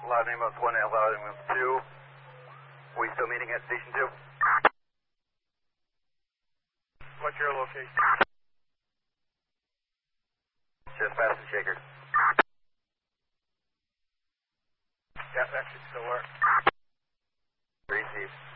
Loud ambulance 1 and loud ambulance 2. We still meeting at station 2? What's your location? Just past the shaker. Yeah, that should still work. Receive.